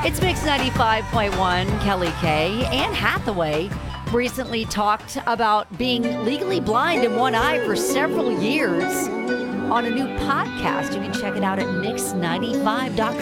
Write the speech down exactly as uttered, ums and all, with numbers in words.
It's Mix ninety-five point one. Kelly Kay. Anne Hathaway recently talked about being legally blind in one eye for several years on a new podcast. You can check it out at mix ninety-five dot